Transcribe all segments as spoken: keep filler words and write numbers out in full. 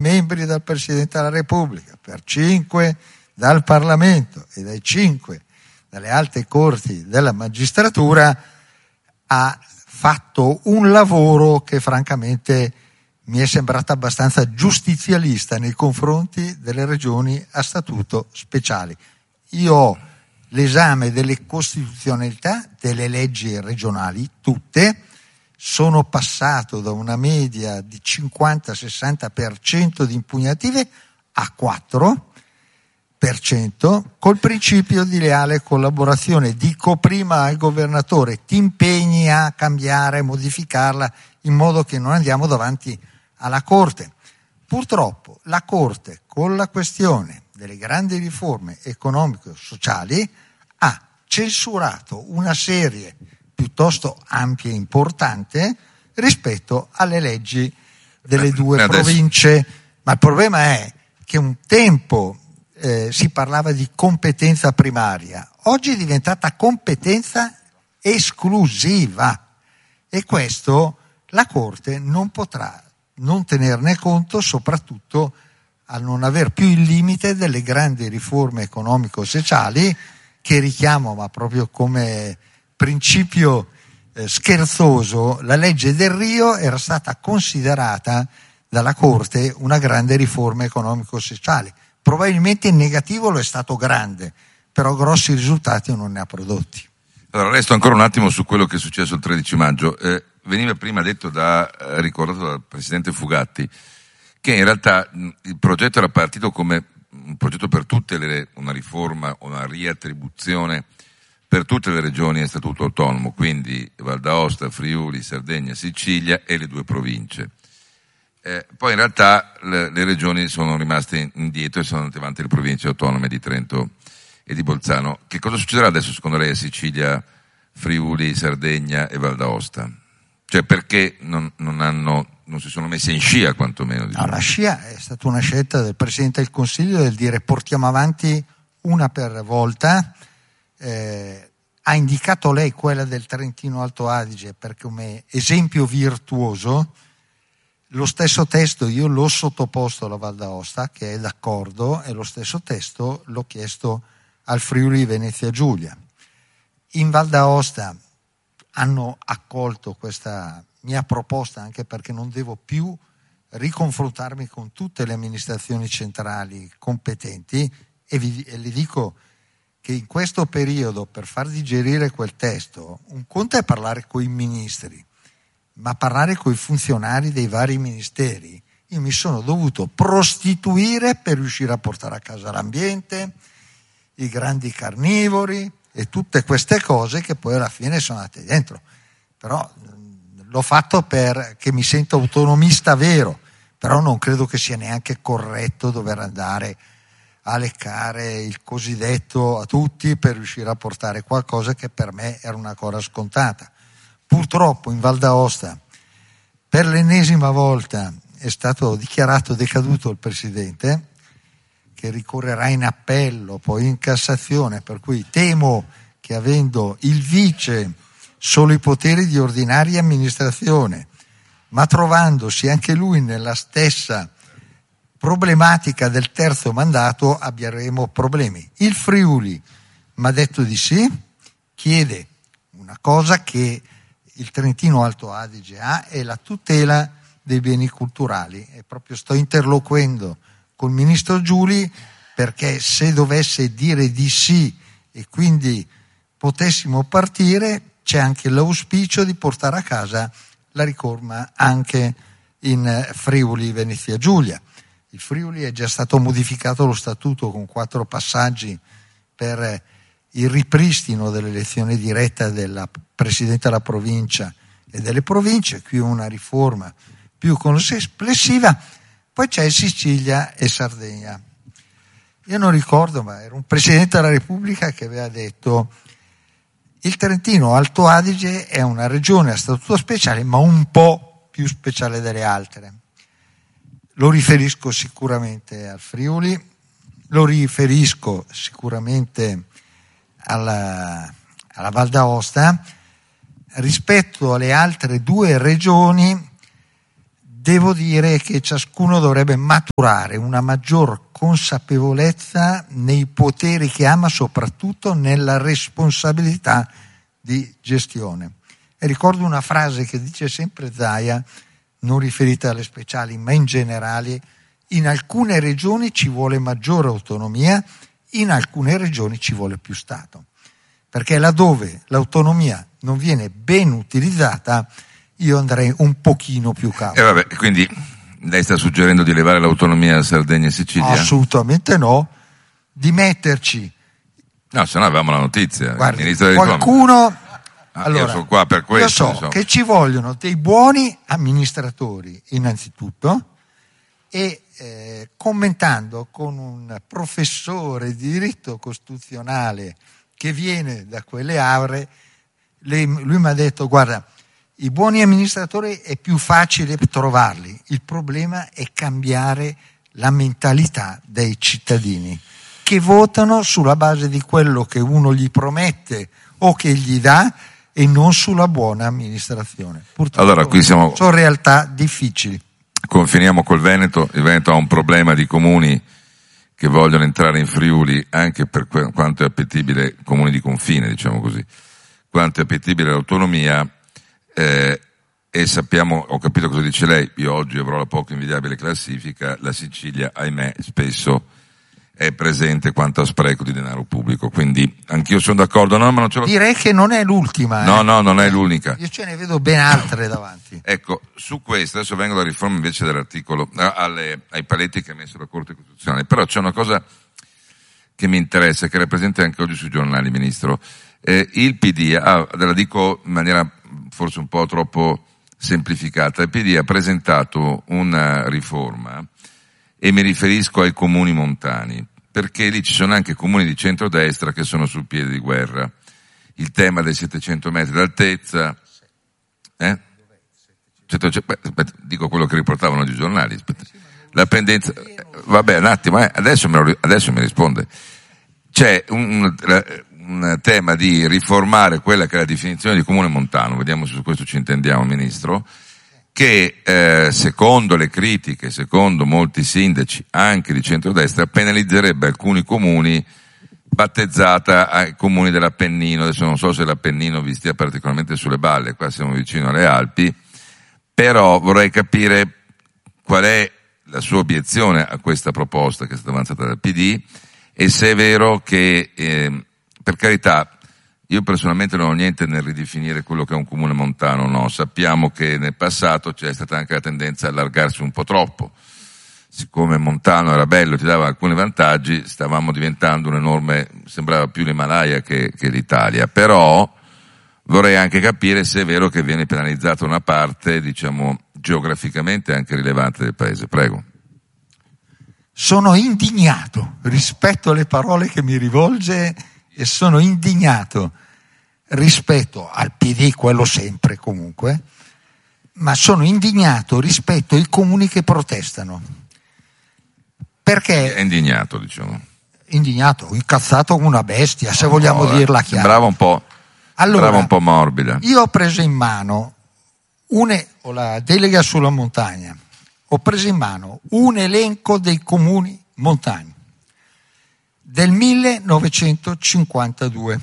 membri dal Presidente della Repubblica, per cinque dal Parlamento e dai cinque dalle alte corti della magistratura, ha fatto un lavoro che francamente mi è sembrato abbastanza giustizialista nei confronti delle regioni a statuto speciale. Io ho l'esame delle costituzionalità delle leggi regionali, tutte, sono passato da una media di cinquanta sessanta per cento di impugnative a quattro per cento col principio di leale collaborazione. Dico prima al governatore: ti impegni a cambiare, modificarla in modo che non andiamo davanti alla Corte. Purtroppo la Corte, con la questione delle grandi riforme economico-sociali, ha censurato una serie piuttosto ampia e importante rispetto alle leggi delle due Adesso. province. Ma il problema è che un tempo eh, si parlava di competenza primaria, oggi è diventata competenza esclusiva, e questo la Corte non potrà non tenerne conto, soprattutto al non aver più il limite delle grandi riforme economico-sociali che richiamo, ma proprio come principio eh, scherzoso. La legge del Rio era stata considerata dalla Corte una grande riforma economico-sociale. Probabilmente in negativo lo è stato grande, però grossi risultati non ne ha prodotti. Allora, resto ancora un attimo su quello che è successo il tredici maggio. Eh, veniva prima detto da, eh, ricordato dal Presidente Fugatti, che in realtà mh, il progetto era partito come un progetto per tutte le, una riforma, una riattribuzione per tutte le regioni a statuto autonomo, quindi Val d'Aosta, Friuli, Sardegna, Sicilia e le due province. Eh, poi in realtà le, le regioni sono rimaste indietro e sono andate avanti le province autonome di Trento e di Bolzano. Che cosa succederà adesso secondo lei a Sicilia, Friuli, Sardegna e Val d'Aosta? Cioè perché non, non hanno, non si sono messe in scia quantomeno? No, la scia è stata una scelta del Presidente del Consiglio del dire portiamo avanti una per volta. Eh, ha indicato lei quella del Trentino Alto Adige per come esempio virtuoso. Lo stesso testo io l'ho sottoposto alla Val d'Aosta, che è d'accordo, e lo stesso testo l'ho chiesto al Friuli Venezia Giulia. In Val d'Aosta hanno accolto questa mia proposta, anche perché non devo più riconfrontarmi con tutte le amministrazioni centrali competenti, e, vi, e le dico che in questo periodo, per far digerire quel testo, un conto è parlare con i ministri, ma parlare con i funzionari dei vari ministeri. Io mi sono dovuto prostituire per riuscire a portare a casa l'ambiente, i grandi carnivori e tutte queste cose che poi alla fine sono andate dentro. Però l'ho fatto perché mi sento autonomista vero, però non credo che sia neanche corretto dover andare a leccare il cosiddetto a tutti per riuscire a portare qualcosa che per me era una cosa scontata. Purtroppo in Val d'Aosta per l'ennesima volta è stato dichiarato decaduto il Presidente, che ricorrerà in appello, poi in Cassazione, per cui temo che avendo il vice solo i poteri di ordinaria amministrazione, ma trovandosi anche lui nella stessa problematica del terzo mandato, avremo problemi. Il Friuli mi ha detto di sì, chiede una cosa che il Trentino Alto Adige ha, è la tutela dei beni culturali, e proprio sto interloquendo col ministro Giuli perché se dovesse dire di sì e quindi potessimo partire, c'è anche l'auspicio di portare a casa la riforma anche in Friuli Venezia Giulia. Il Friuli è già stato modificato lo statuto con quattro passaggi per il ripristino dell'elezione diretta del Presidente della provincia e delle province, qui una riforma più complessiva. Poi c'è Sicilia e Sardegna. Io non ricordo, ma era un Presidente della Repubblica che aveva detto: il Trentino Alto Adige è una regione a statuto speciale, ma un po' più speciale delle altre. Lo riferisco sicuramente al Friuli, lo riferisco sicuramente alla, alla Val d'Aosta. Rispetto alle altre due regioni devo dire che ciascuno dovrebbe maturare una maggior consapevolezza nei poteri che ha, ma soprattutto nella responsabilità di gestione. E ricordo una frase che dice sempre Zaia, non riferita alle speciali, ma in generale: in alcune regioni ci vuole maggiore autonomia, in alcune regioni ci vuole più Stato. Perché laddove l'autonomia non viene ben utilizzata, io andrei un pochino più cauto. E eh vabbè, quindi lei sta suggerendo di levare l'autonomia a Sardegna e Sicilia? Assolutamente no, di metterci. No, se no avevamo la notizia. Guardi, il ministro qualcuno. Ah, allora, io sono qua per questo. Io so insomma. che ci vogliono dei buoni amministratori, innanzitutto, e eh, commentando con un professore di diritto costituzionale che viene da quelle aure, lei, lui mi ha detto: guarda, i buoni amministratori è più facile trovarli, il problema è cambiare la mentalità dei cittadini che votano sulla base di quello che uno gli promette o che gli dà e non sulla buona amministrazione. Purtroppo allora, qui siamo... sono realtà difficili. Confiniamo col Veneto, il Veneto ha un problema di comuni che vogliono entrare in Friuli anche per quanto è appetibile, comuni di confine, diciamo così, quanto è appetibile l'autonomia, eh, e sappiamo, ho capito cosa dice lei, io oggi avrò la poco invidiabile classifica, la Sicilia, ahimè, spesso è presente quanto a spreco di denaro pubblico, quindi anch'io sono d'accordo. No, ma non ce l'ho... Direi che non è l'ultima. No, eh. no, non è l'unica. Io ce ne vedo ben altre davanti. Ecco, su questo, adesso vengo alla riforma invece dell'articolo, alle, ai paletti che ha messo la Corte Costituzionale, però c'è una cosa che mi interessa, che era presente anche oggi sui giornali, Ministro. Eh, il P D, ah, la dico in maniera forse un po' troppo semplificata, il P D ha presentato una riforma, e mi riferisco ai comuni montani, perché lì ci sono anche comuni di centrodestra che sono sul piede di guerra. Il tema dei settecento metri d'altezza, eh? settecento, beh, dico quello che riportavano oggi i giornali, aspetta. La pendenza, vabbè, un attimo, eh, adesso, me lo, adesso mi risponde. C'è un, un tema di riformare quella che è la definizione di comune montano, vediamo se su questo ci intendiamo, Ministro, che eh, secondo le critiche, secondo molti sindaci anche di centrodestra, penalizzerebbe alcuni comuni, battezzata ai comuni dell'Appennino. Adesso non so se l'Appennino vi stia particolarmente sulle balle, qua siamo vicino alle Alpi, però vorrei capire qual è la sua obiezione a questa proposta che è stata avanzata dal P D, e se è vero che, eh, per carità, io personalmente non ho niente nel ridefinire quello che è un comune montano, no. Sappiamo che nel passato c'è stata anche la tendenza a allargarsi un po' troppo. Siccome montano era bello e ti dava alcuni vantaggi, stavamo diventando un enorme, sembrava più l'Himalaya che, che l'Italia. Però vorrei anche capire se è vero che viene penalizzata una parte, diciamo, geograficamente anche rilevante del paese. Prego. Sono indignato rispetto alle parole che mi rivolge, e sono indignato rispetto al P D, quello sempre comunque, ma sono indignato rispetto ai comuni che protestano. Perché? È indignato, diciamo. Indignato, incazzato come una bestia, se vogliamo no, dirla chiara. Sembrava un po', allora, sembrava un po' morbida. Io ho preso in mano une, ho la delega sulla montagna, ho preso in mano un elenco dei comuni montani del millenovecentocinquantadue,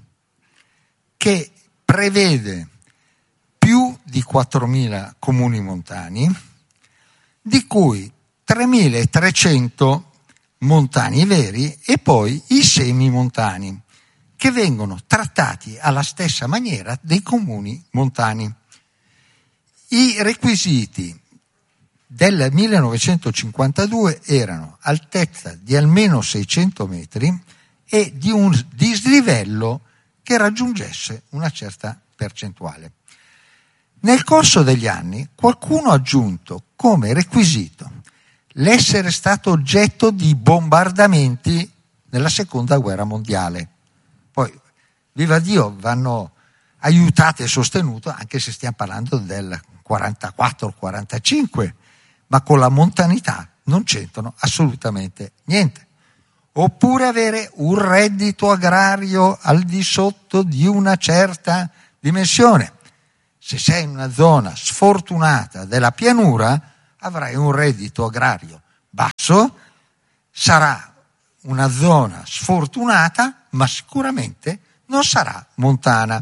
che prevede più di quattromila comuni montani, di cui tremilatrecento montani veri e poi i semimontani, che vengono trattati alla stessa maniera dei comuni montani. I requisiti del millenovecentocinquantadue erano altezza di almeno seicento metri e di un dislivello che raggiungesse una certa percentuale. Nel corso degli anni qualcuno ha aggiunto come requisito l'essere stato oggetto di bombardamenti nella seconda guerra mondiale. Poi, viva Dio, vanno aiutate e sostenute, anche se stiamo parlando del quarantaquattro quarantacinque, ma con la montanità non c'entrano assolutamente niente. Oppure avere un reddito agrario al di sotto di una certa dimensione. Se sei in una zona sfortunata della pianura, avrai un reddito agrario basso, sarà una zona sfortunata, ma sicuramente non sarà montana.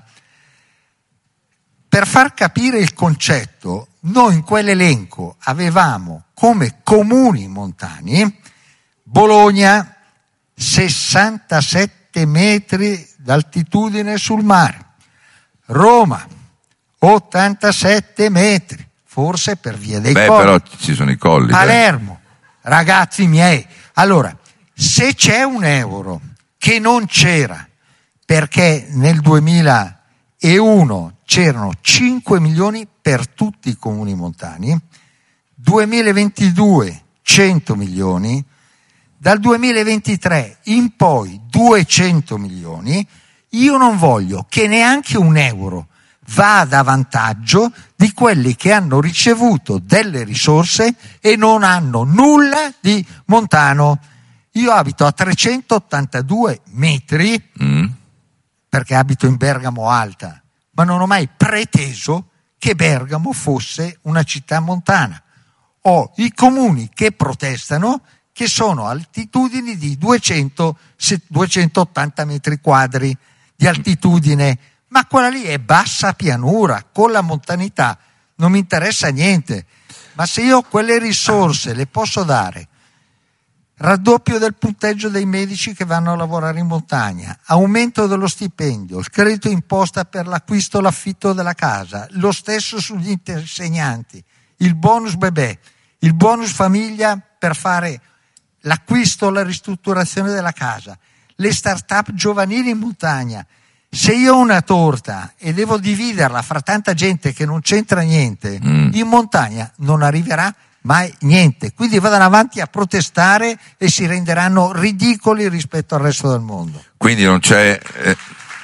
Per far capire il concetto, noi in quell'elenco avevamo come comuni montani Bologna, sessantasette metri d'altitudine sul mare, Roma, ottantasette metri, forse per via dei Beh, colli. però ci sono i colli. Palermo, beh. Ragazzi miei, allora, se c'è un euro che non c'era, perché nel duemilauno c'erano cinque milioni per tutti i comuni montani, duemilaventidue cento milioni, dal duemilaventitré in poi duecento milioni, io non voglio che neanche un euro vada a vantaggio di quelli che hanno ricevuto delle risorse e non hanno nulla di montano. Io abito a trecentottantadue metri, mm. perché abito in Bergamo Alta, ma non ho mai preteso che Bergamo fosse una città montana. Ho i comuni che protestano, che sono a altitudini di duecento, duecentottanta metri quadri di altitudine, ma quella lì è bassa pianura, con la montanità non mi interessa niente. Ma se io quelle risorse le posso dare, raddoppio del punteggio dei medici che vanno a lavorare in montagna, aumento dello stipendio, il credito imposta per l'acquisto e l'affitto della casa, lo stesso sugli insegnanti, il bonus bebè, il bonus famiglia per fare l'acquisto o la ristrutturazione della casa, le start-up giovanili in montagna. Se io ho una torta e devo dividerla fra tanta gente che non c'entra niente, mm. in montagna non arriverà mai niente. Quindi vadano avanti a protestare e si renderanno ridicoli rispetto al resto del mondo. Quindi non c'è... Eh...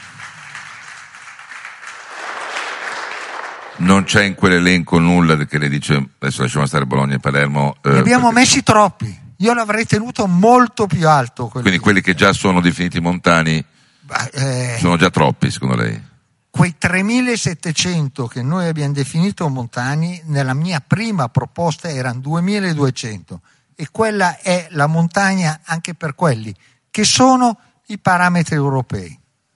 Non c'è in quell'elenco nulla che le dice, adesso lasciamo stare Bologna e Palermo. Eh, ne abbiamo perché... messi troppi. Io l'avrei tenuto molto più alto. Quindi quelli che già sono definiti montani eh, sono già troppi, secondo lei? Quei tremilasettecento che noi abbiamo definito montani, nella mia prima proposta erano duemiladuecento, e quella è la montagna anche per quelli che sono i parametri europei.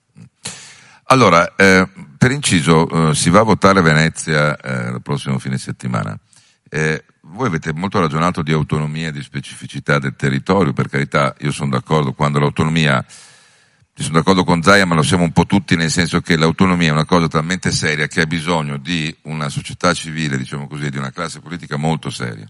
Allora, eh, per inciso, eh, si va a votare a Venezia eh, il prossimo fine settimana. Eh, voi avete molto ragionato di autonomia e di specificità del territorio, per carità, io sono d'accordo quando l'autonomia, io sono d'accordo con Zaia, ma lo siamo un po' tutti, nel senso che l'autonomia è una cosa talmente seria che ha bisogno di una società civile, diciamo così, di una classe politica molto seria.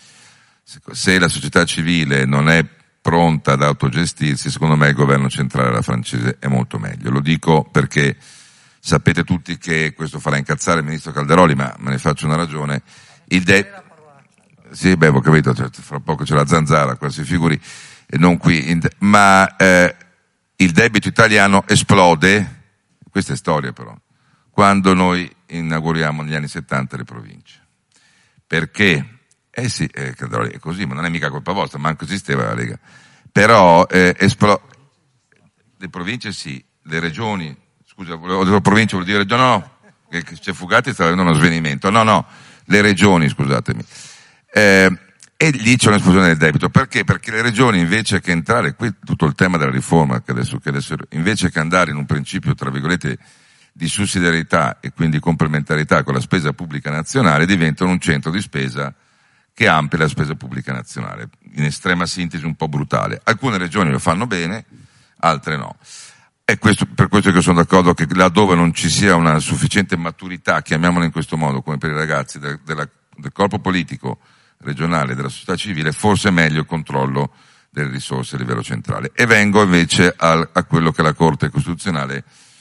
Se la società civile non è pronta ad autogestirsi, secondo me il governo centrale alla francese è molto meglio. Lo dico perché sapete tutti che questo farà incazzare il ministro Calderoli, ma me ne faccio una ragione. Il de- sì, beh, ho capito, cioè, fra poco c'è la zanzara, qua si figuri, e non qui, in de- ma eh, il debito italiano esplode, questa è storia però, quando noi inauguriamo negli anni settanta le province. Perché? Eh sì, eh, Calderoli è così, ma non è mica colpa vostra, manco esisteva la Lega. Però eh, esplo- le province sì, le regioni, scusa, volevo dire provincia, vuol dire no, no, che c'è Fugatti, sta avendo uno svenimento, no, no, le regioni, scusatemi. Eh, e lì c'è un'esplosione del debito. Perché? Perché le regioni, invece che entrare, qui tutto il tema della riforma, che adesso, che adesso invece che andare in un principio, tra virgolette, di sussidiarietà e quindi complementarietà con la spesa pubblica nazionale, diventano un centro di spesa che amplia la spesa pubblica nazionale. In estrema sintesi un po' brutale. Alcune regioni lo fanno bene, altre no. È questo, per questo che sono d'accordo che laddove non ci sia una sufficiente maturità, chiamiamola in questo modo, come per i ragazzi, del, della, del corpo politico regionale, della società civile, forse è meglio il controllo delle risorse a livello centrale. E vengo invece a, a quello che la Corte Costituzionale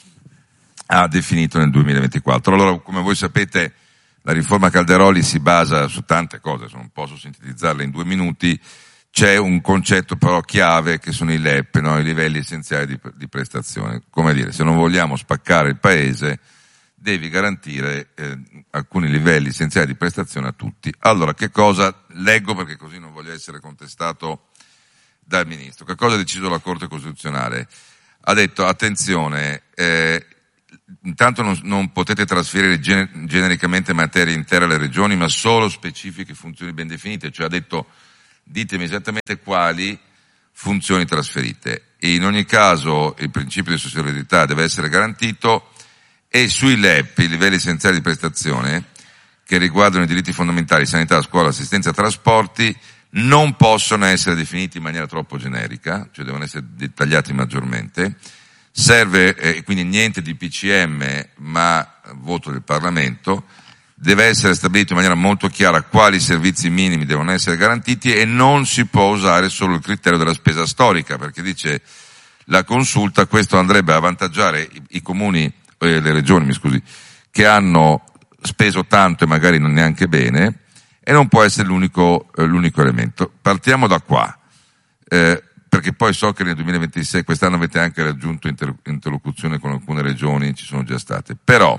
ha definito nel duemilaventiquattro. Allora, come voi sapete, la riforma Calderoli si basa su tante cose, non posso sintetizzarle in due minuti. C'è un concetto però chiave che sono i L E P, no? I livelli essenziali di, di prestazione. Come dire, se non vogliamo spaccare il paese, devi garantire eh, alcuni livelli essenziali di prestazione a tutti. Allora, che cosa leggo, perché così non voglio essere contestato dal Ministro. Che cosa ha deciso la Corte Costituzionale? Ha detto, attenzione, eh, intanto non, non potete trasferire gen- genericamente materie intere alle regioni, ma solo specifiche funzioni ben definite, cioè ha detto ditemi esattamente quali funzioni trasferite. E in ogni caso il principio di sussidiarietà deve essere garantito, e sui L E P, i livelli essenziali di prestazione, che riguardano i diritti fondamentali, sanità, scuola, assistenza, trasporti, non possono essere definiti in maniera troppo generica, cioè devono essere dettagliati maggiormente. Serve eh, quindi niente di P C M, ma voto del Parlamento. Deve essere stabilito in maniera molto chiara quali servizi minimi devono essere garantiti, e non si può usare solo il criterio della spesa storica, perché dice la consulta questo andrebbe a avvantaggiare i, i comuni, eh, le regioni, mi scusi, che hanno speso tanto e magari non neanche bene, e non può essere l'unico, eh, l'unico elemento. Partiamo da qua, eh, perché poi so che nel duemilaventisei, quest'anno avete anche raggiunto inter- interlocuzione con alcune regioni, ci sono già state, però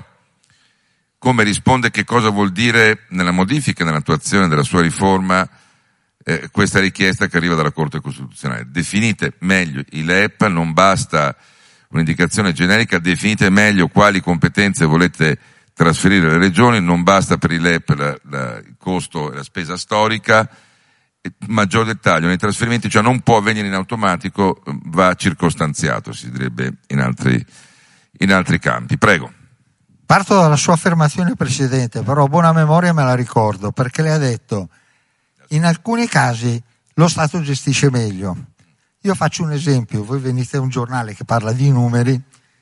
come risponde, che cosa vuol dire nella modifica e nell'attuazione della sua riforma eh, questa richiesta che arriva dalla Corte Costituzionale? Definite meglio i L E P, non basta un'indicazione generica, definite meglio quali competenze volete trasferire alle regioni, non basta per i L E P la, la, il costo e la spesa storica, e maggior dettaglio nei trasferimenti, cioè non può avvenire in automatico, va circostanziato, si direbbe in altri, in altri campi. Prego. Parto dalla sua affermazione, Presidente, però a buona memoria me la ricordo, perché lei ha detto in alcuni casi lo Stato gestisce meglio. Io faccio un esempio, voi venite da un giornale che parla di numeri,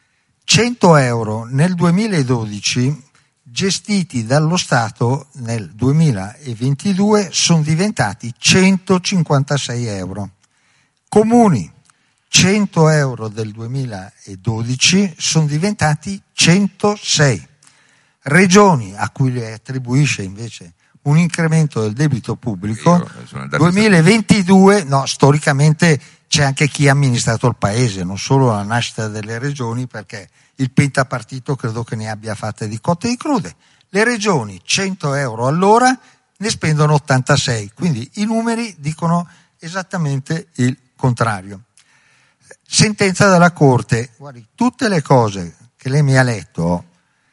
cento euro nel duemiladodici gestiti dallo Stato nel duemilaventidue sono diventati centocinquantasei euro. Comuni, cento euro del duemiladodici sono diventati centosei. Regioni, a cui le attribuisce invece un incremento del debito pubblico, duemilaventidue, no, storicamente c'è anche chi ha amministrato il paese, non solo la nascita delle regioni, perché il pentapartito credo che ne abbia fatte di cotte e di crude. Le regioni cento euro all'ora ne spendono ottantasei, quindi i numeri dicono esattamente il contrario. Sentenza della Corte, guardi, tutte le cose che lei mi ha letto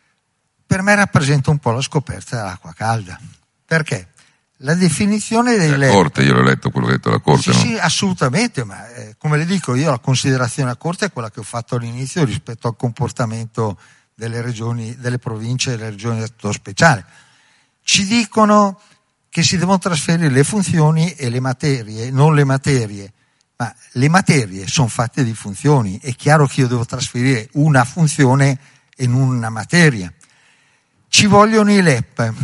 per me rappresentano un po' la scoperta dell'acqua calda, perché la definizione dei la Corte, io l'ho letto quello che ha detto la Corte, sì, no? Sì, assolutamente, ma eh, come le dico io, la considerazione a Corte è quella che ho fatto all'inizio rispetto al comportamento delle regioni, delle province e delle regioni a statuto speciale. Ci dicono che si devono trasferire le funzioni e le materie, non le materie, ma le materie sono fatte di funzioni. È chiaro che io devo trasferire una funzione e non una materia. Ci vogliono i L E P.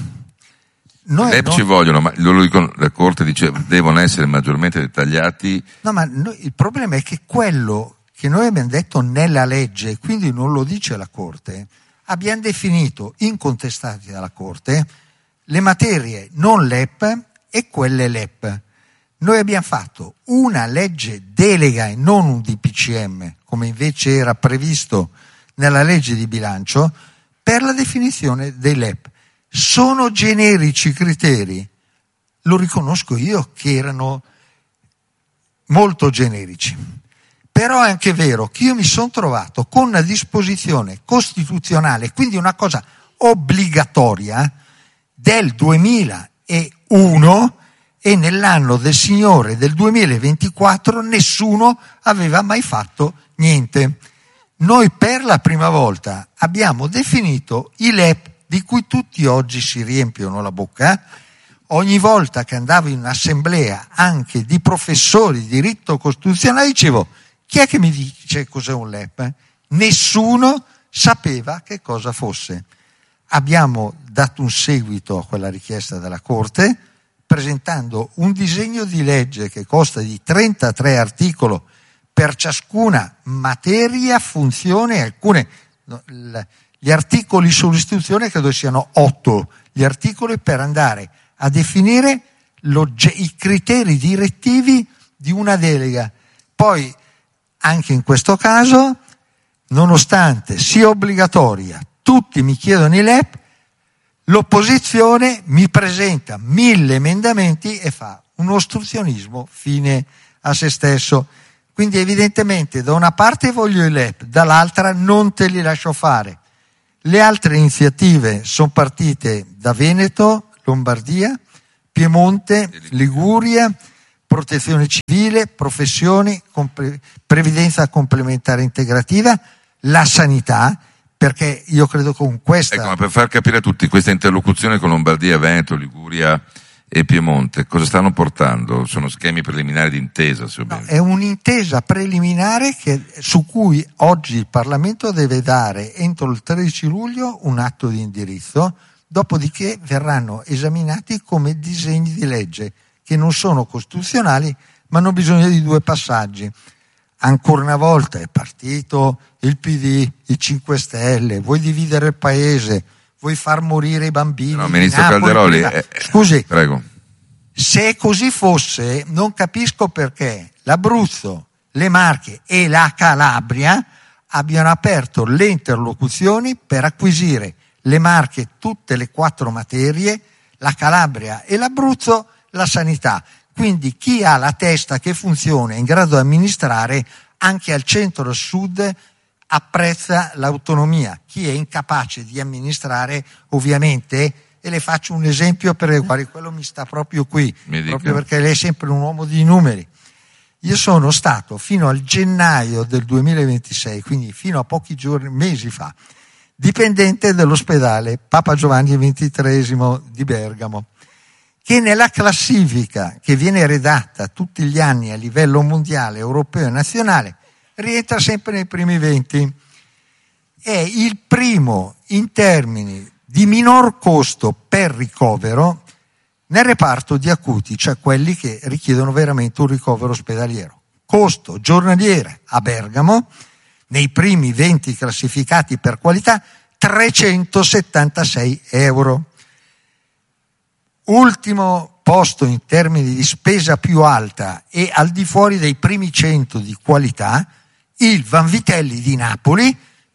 Noi I L E P non... ci vogliono, ma lo dicono, la Corte dice devono essere maggiormente dettagliati. No, ma noi, il problema è che quello che noi abbiamo detto nella legge, quindi non lo dice la Corte, abbiamo definito, incontestati dalla Corte, le materie non L E P e quelle L E P. Noi abbiamo fatto una legge delega e non un D P C M, come invece era previsto nella legge di bilancio, per la definizione dei L E P. Sono generici i criteri, lo riconosco io che erano molto generici, però è anche vero che io mi sono trovato con una disposizione costituzionale, quindi una cosa obbligatoria del duemilauno, e nell'anno del Signore del duemilaventiquattro nessuno aveva mai fatto niente. Noi per la prima volta abbiamo definito i L E P di cui tutti oggi si riempiono la bocca. Ogni volta che andavo in un'assemblea anche di professori di diritto costituzionale dicevo: chi è che mi dice cos'è un L E P? Nessuno sapeva che cosa fosse. Abbiamo dato un seguito a quella richiesta della Corte presentando un disegno di legge che consta di trentatré articoli per ciascuna materia, funzione, alcune no, l, gli articoli sull'istituzione credo siano otto gli articoli per andare a definire i criteri direttivi di una delega. Poi anche in questo caso, nonostante sia obbligatoria, tutti mi chiedono i L E P, l'opposizione mi presenta mille emendamenti e fa un ostruzionismo fine a se stesso. Quindi evidentemente da una parte voglio i L E P, dall'altra non te li lascio fare. Le altre iniziative sono partite da Veneto, Lombardia, Piemonte, Liguria, protezione civile, professioni, compre- previdenza complementare integrativa, la sanità, perché io credo con questa... Ecco, ma per far capire a tutti, questa interlocuzione con Lombardia, Veneto, Liguria e Piemonte, cosa stanno portando? Sono schemi preliminari di intesa, se ho no, bene. È un'intesa preliminare che, su cui oggi il Parlamento deve dare entro il tredici luglio un atto di indirizzo, dopodiché verranno esaminati come disegni di legge che non sono costituzionali ma hanno bisogno di due passaggi. Ancora una volta è partito il P D, i cinque Stelle, vuoi dividere il paese, vuoi far morire i bambini. No, Ministro Napoli, Calderoli, prima... eh, scusi, prego. Se così fosse non capisco perché l'Abruzzo, le Marche e la Calabria abbiano aperto le interlocuzioni per acquisire le Marche tutte le quattro materie, la Calabria e l'Abruzzo la sanità. Quindi chi ha la testa che funziona è in grado di amministrare anche al centro e al sud apprezza l'autonomia. Chi è incapace di amministrare ovviamente, e le faccio un esempio per guardi, quello mi sta proprio qui, proprio perché lei è sempre un uomo di numeri. Io sono stato fino al gennaio del duemilaventisei, quindi fino a pochi giorni, mesi fa, dipendente dell'ospedale Papa Giovanni ventitreesimo di Bergamo, che nella classifica che viene redatta tutti gli anni a livello mondiale, europeo e nazionale rientra sempre nei primi venti. È il primo in termini di minor costo per ricovero nel reparto di acuti, cioè quelli che richiedono veramente un ricovero ospedaliero. Costo giornaliere a Bergamo, nei primi venti classificati per qualità, trecentosettantasei euro. Ultimo posto in termini di spesa più alta e al di fuori dei primi cento di qualità, il Vanvitelli di Napoli,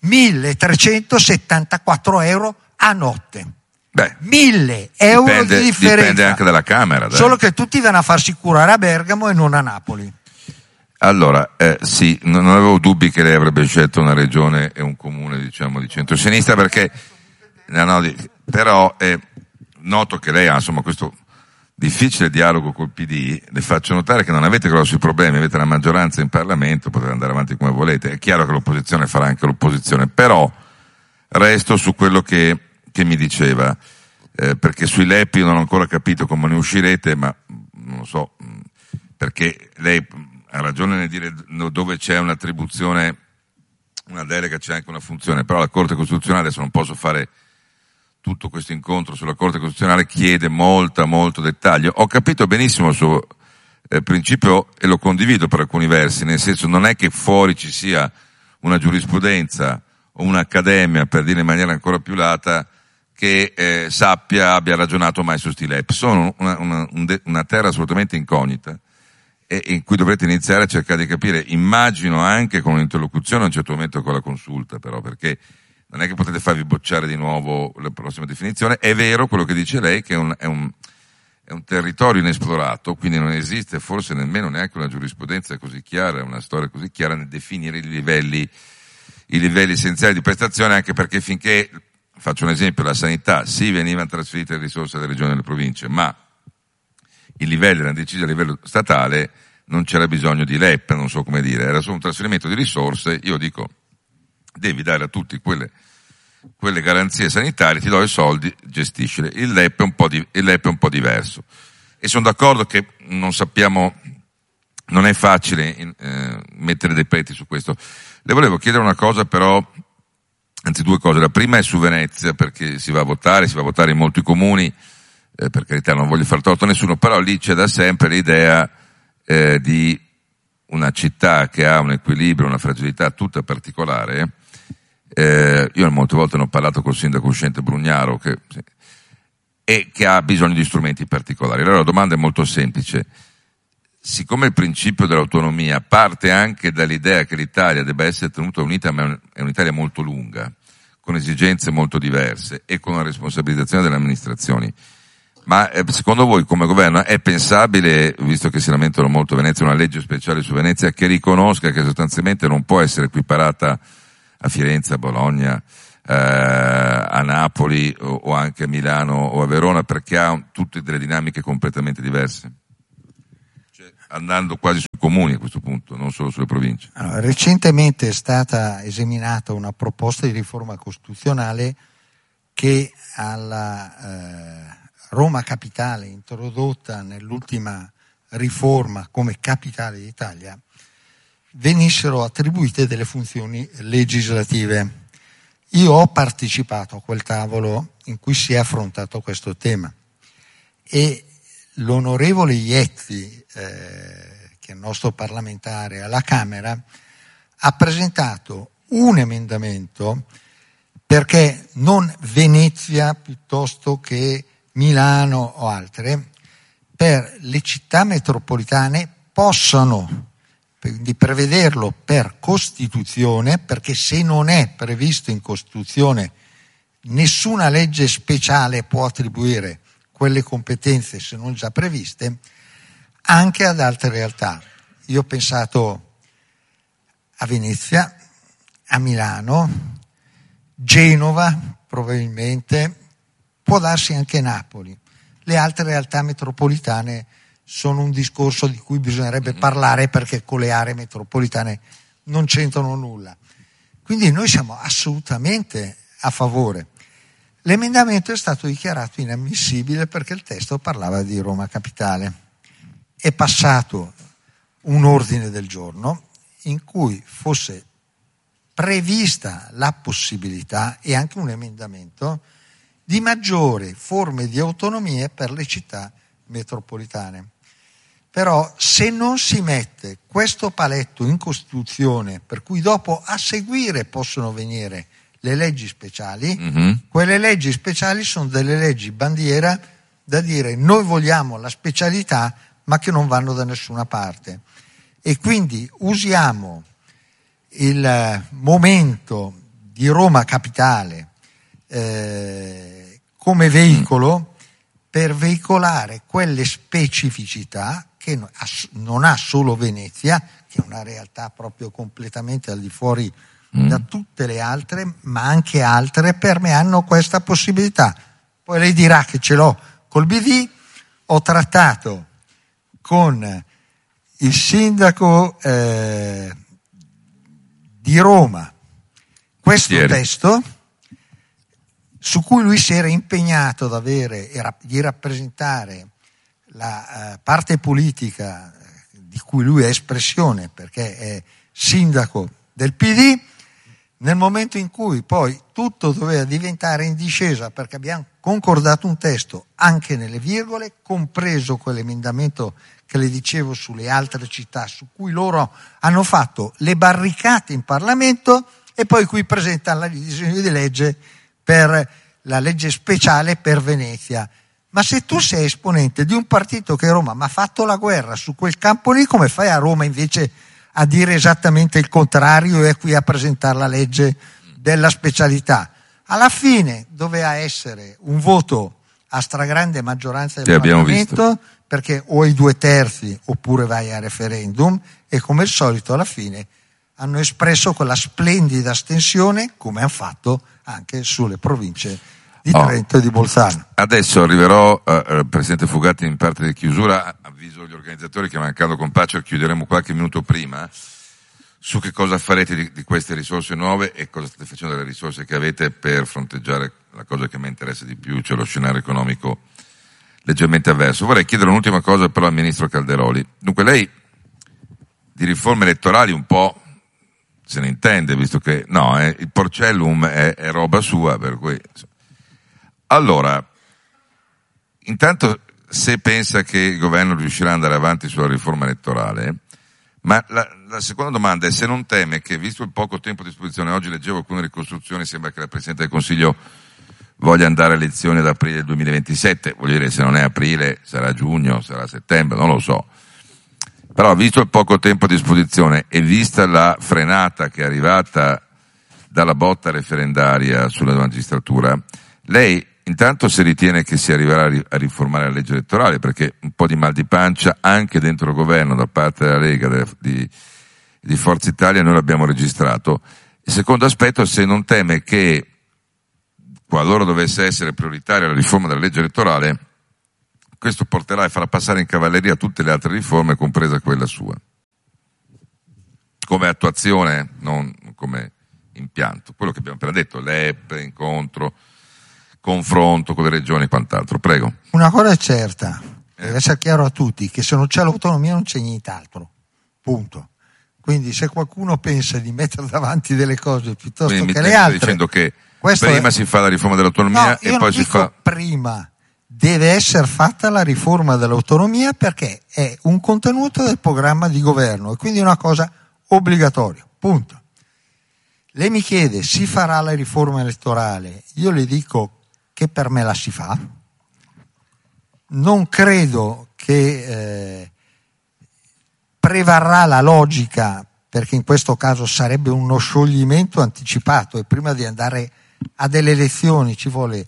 milletrecentosettantaquattro euro a notte. Beh, mille euro dipende, di differenza. Dipende anche dalla Camera. Dai. Solo che tutti vanno a farsi curare a Bergamo e non a Napoli. Allora, eh, sì, non avevo dubbi che lei avrebbe scelto una regione e un comune, diciamo, di centrosinistra, perché, no, no, di, però, eh, noto che lei ha, insomma, questo difficile dialogo col P D, le faccio notare che non avete grossi problemi, avete la maggioranza in Parlamento, potete andare avanti come volete, è chiaro che l'opposizione farà anche l'opposizione, però resto su quello che, che mi diceva, eh, perché sui L E P io non ho ancora capito come ne uscirete, ma non lo so, perché lei ha ragione nel dire dove c'è un'attribuzione, una delega c'è anche una funzione, però la Corte Costituzionale, adesso non posso fare tutto questo incontro sulla Corte Costituzionale, chiede molta, molto dettaglio. Ho capito benissimo il suo eh, principio e lo condivido per alcuni versi, nel senso non è che fuori ci sia una giurisprudenza o un'accademia, per dire in maniera ancora più lata, che eh, sappia, abbia ragionato mai su sti L E P. Sono una, una, un de, una terra assolutamente incognita e in cui dovrete iniziare a cercare di capire, immagino anche con un'interlocuzione a un certo momento con la consulta, però, perché non è che potete farvi bocciare di nuovo la prossima definizione. È vero quello che dice lei, che è un, è un, è un territorio inesplorato, quindi non esiste forse nemmeno neanche una giurisprudenza così chiara, una storia così chiara nel definire i livelli, i livelli essenziali di prestazione, anche perché finché, faccio un esempio, la sanità, sì, venivano trasferite le risorse dalle regioni e dalle province, ma i livelli erano decisi a livello statale, non c'era bisogno di L E P, non so come dire, era solo un trasferimento di risorse. Io dico, devi dare a tutti quelle, quelle garanzie sanitarie, ti do i soldi, gestiscile. Il L E P è un po' di, il L E P è un po' diverso. E sono d'accordo che non sappiamo, non è facile in, eh, mettere dei paletti su questo. Le volevo chiedere una cosa però, anzi due cose. La prima è su Venezia, perché si va a votare, si va a votare in molti comuni, eh, per carità non voglio far torto a nessuno, però lì c'è da sempre l'idea eh, di una città che ha un equilibrio, una fragilità tutta particolare. Eh, io molte volte ne ho parlato col sindaco uscente Brugnaro, che, sì, e che ha bisogno di strumenti particolari. Allora la domanda è molto semplice. Siccome il principio dell'autonomia parte anche dall'idea che l'Italia debba essere tenuta unita, ma è un'Italia molto lunga, con esigenze molto diverse e con una responsabilizzazione delle amministrazioni, ma eh, secondo voi come governo è pensabile, visto che si lamentano molto Venezia, una legge speciale su Venezia che riconosca che sostanzialmente non può essere equiparata a Firenze, a Bologna, eh, a Napoli o, o anche a Milano o a Verona, perché ha tutte delle dinamiche completamente diverse? Cioè, andando quasi sui comuni a questo punto, non solo sulle province. Allora, recentemente è stata esaminata una proposta di riforma costituzionale che alla eh, Roma Capitale, introdotta nell'ultima riforma come capitale d'Italia, venissero attribuite delle funzioni legislative. Io ho partecipato a quel tavolo in cui si è affrontato questo tema e l'onorevole Iezzi, eh, che è il nostro parlamentare alla Camera, ha presentato un emendamento perché non Venezia piuttosto che Milano o altre, per le città metropolitane possano di prevederlo per Costituzione, perché se non è previsto in Costituzione nessuna legge speciale può attribuire quelle competenze se non già previste, anche ad altre realtà. Io ho pensato a Venezia, a Milano, Genova probabilmente, può darsi anche Napoli. Le altre realtà metropolitane sono un discorso di cui bisognerebbe parlare, perché con le aree metropolitane non c'entrano nulla. Quindi noi siamo assolutamente a favore. L'emendamento è stato dichiarato inammissibile perché il testo parlava di Roma Capitale. È passato un ordine del giorno in cui fosse prevista la possibilità, e anche un emendamento, di maggiori forme di autonomie per le città metropolitane. Però se non si mette questo paletto in Costituzione, per cui dopo a seguire possono venire le leggi speciali, mm-hmm. quelle leggi speciali sono delle leggi bandiera da dire noi vogliamo la specialità ma che non vanno da nessuna parte. E quindi usiamo il momento di Roma Capitale eh, come veicolo per veicolare quelle specificità che non ha solo Venezia, che è una realtà proprio completamente al di fuori mm. da tutte le altre, ma anche altre per me hanno questa possibilità. Poi lei dirà che ce l'ho col B D, ho trattato con il sindaco eh, di Roma questo Ieri. testo su cui lui si era impegnato ad avere, di rappresentare la uh, parte politica di cui lui è espressione, perché è sindaco del P D, nel momento in cui poi tutto doveva diventare in discesa, perché abbiamo concordato un testo anche nelle virgole, compreso quell'emendamento che le dicevo sulle altre città, su cui loro hanno fatto le barricate in Parlamento e poi qui presentano il disegno di legge per la legge speciale per Venezia. Ma se tu sei esponente di un partito che a Roma mi ha fatto la guerra su quel campo lì, come fai a Roma invece a dire esattamente il contrario e qui a presentare la legge della specialità? Alla fine doveva essere un voto a stragrande maggioranza del Parlamento, perché o i due terzi oppure vai a referendum, e come al solito alla fine hanno espresso quella splendida astensione, come hanno fatto anche sulle province di Trento oh. e di Bolzano. Adesso arriverò, uh, Presidente Fugatti, in parte di chiusura. Avviso gli organizzatori che, mancando Compaccio, chiuderemo qualche minuto prima, su che cosa farete di, di queste risorse nuove e cosa state facendo delle risorse che avete per fronteggiare la cosa che mi interessa di più, cioè lo scenario economico leggermente avverso. Vorrei chiedere un'ultima cosa però al Ministro Calderoli. Dunque lei di riforme elettorali un po' se ne intende, visto che no, eh, il Porcellum è, è roba sua, per cui... Allora, intanto se pensa che il governo riuscirà ad andare avanti sulla riforma elettorale, ma la, la seconda domanda è se non teme che, visto il poco tempo a disposizione, oggi leggevo alcune ricostruzioni, sembra che la Presidente del Consiglio voglia andare a elezioni ad aprile del duemilaventisette, voglio dire, se non è aprile sarà giugno, sarà settembre, non lo so. Però visto il poco tempo a disposizione e vista la frenata che è arrivata dalla botta referendaria sulla magistratura, lei intanto se ritiene che si arriverà a riformare la legge elettorale, perché un po' di mal di pancia anche dentro il governo da parte della Lega, di, di Forza Italia, noi l'abbiamo registrato. Il secondo aspetto, se non teme che qualora dovesse essere prioritaria la riforma della legge elettorale, questo porterà e farà passare in cavalleria tutte le altre riforme, compresa quella sua. Come attuazione, non come impianto. Quello che abbiamo appena detto, l'E E P, incontro, confronto con le regioni e quant'altro. Prego. Una cosa è certa, deve essere chiaro a tutti, che se non c'è l'autonomia non c'è nient'altro. Punto. Quindi se qualcuno pensa di mettere davanti delle cose piuttosto Quindi che mi le stai altre... dicendo che prima è... si fa la riforma dell'autonomia no, e poi si fa... prima. Deve essere fatta la riforma dell'autonomia perché è un contenuto del programma di governo e quindi è una cosa obbligatoria. Punto. Lei mi chiede, si farà la riforma elettorale? Io le dico che per me la si fa. Non credo che eh, prevarrà la logica, perché in questo caso sarebbe uno scioglimento anticipato e prima di andare a delle elezioni ci vuole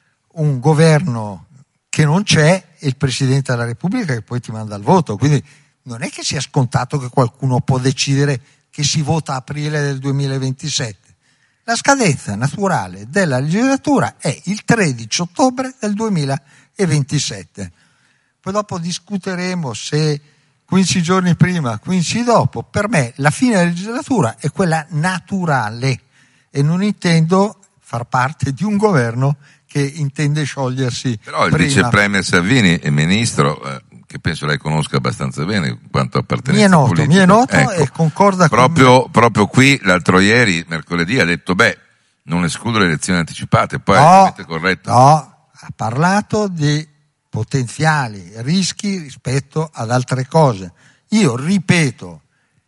un governo che non c'è e il Presidente della Repubblica che poi ti manda al voto. Quindi non è che sia scontato che qualcuno può decidere che si vota a aprile del duemilaventisette. La scadenza naturale della legislatura è il tredici ottobre del duemilaventisette. Poi dopo discuteremo se quindici giorni prima, quindici dopo. Per me la fine della legislatura è quella naturale e non intendo far parte di un governo che intende sciogliersi. Però il prima. vice premier Salvini è ministro, eh, che penso lei conosca abbastanza bene in quanto appartenenza mi è noto, politica. Mi è noto ecco, e concorda proprio, con me. Proprio qui, l'altro ieri, mercoledì, ha detto, beh, non escludo le elezioni anticipate, poi no, è corretto. No, ha parlato di potenziali rischi rispetto ad altre cose. Io ripeto,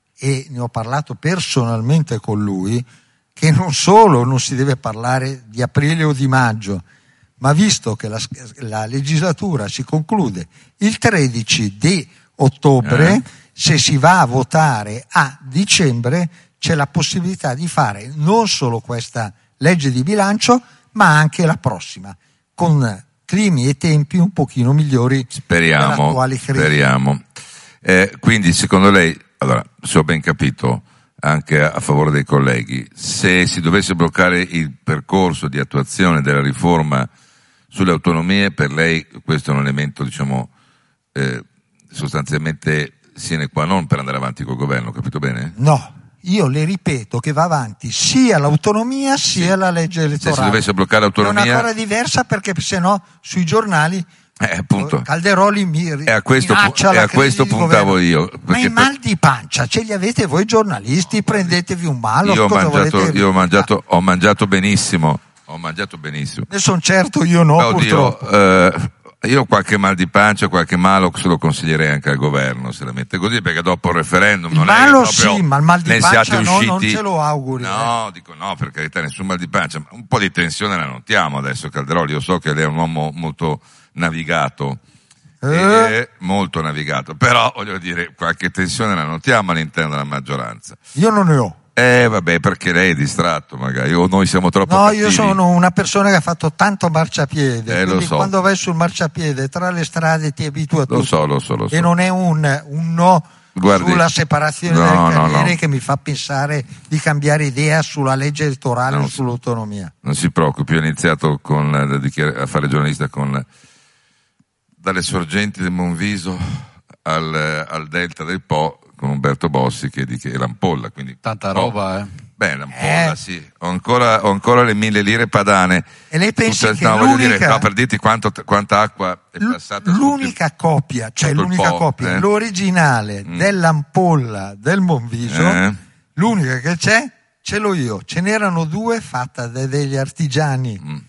e ne ho parlato personalmente con lui, che non solo non si deve parlare di aprile o di maggio, ma visto che la, la legislatura si conclude il tredici di ottobre, eh. se si va a votare a dicembre c'è la possibilità di fare non solo questa legge di bilancio, ma anche la prossima, con climi e tempi un pochino migliori. Speriamo, speriamo. Eh, quindi secondo lei, allora, se ho ben capito, anche a favore dei colleghi, se si dovesse bloccare il percorso di attuazione della riforma sulle autonomie, per lei questo è un elemento, diciamo, eh, sostanzialmente sine qua non per andare avanti col governo, capito bene? No, io le ripeto che va avanti sia l'autonomia sia sì. la legge elettorale. Se si dovesse bloccare l'autonomia... È una cosa diversa perché se no sui giornali... Eh, appunto. Calderoli mi e a questo, pu- e a questo puntavo io. Ma i mal di pancia ce li avete voi giornalisti, prendetevi un malo. Io ho mangiato, io ho mangiato, ho mangiato benissimo, ho mangiato benissimo. Ne sono certo, io no, Oddio, purtroppo. Eh, io qualche mal di pancia, qualche malo se lo consiglierei anche al governo, se la mette così, perché dopo il referendum il non malo è che proprio sì, ma il mal di pancia no, usciti... non ce lo auguri. No, eh. dico no, per carità, nessun mal di pancia, ma un po' di tensione la notiamo adesso, Calderoli. Io so che lei è un uomo molto navigato. Eh. È molto navigato, però voglio dire, qualche tensione la notiamo all'interno della maggioranza. Io non ne ho. Eh vabbè, perché lei è distratto magari, o noi siamo troppo no, cattivi. Io sono una persona che ha fatto tanto marciapiede, eh, quindi lo so. quando vai sul marciapiede tra le strade ti abitua a tutto. Lo so, lo so, lo so. E non è un, un no Guardi, sulla separazione no, delle carriere no, no. che mi fa pensare di cambiare idea sulla legge elettorale no, o sull'autonomia. Non si preoccupi, ho iniziato con, a fare giornalista con dalle sorgenti del Monviso al, al delta del Po con Umberto Bossi che è l'ampolla, quindi tanta roba, eh. Beh, l'ampolla, eh. sì. Ho ancora, ho ancora le mille lire padane. E lei pensa Tutte, che no, voglio l'unica, dire, no, per dirti quanto, quanta acqua è passata. L'unica sul, copia, cioè l'unica copia, eh? l'originale mm. dell'ampolla del Monviso, eh? l'unica che c'è, ce l'ho io. Ce n'erano due fatte da degli artigiani. Mm.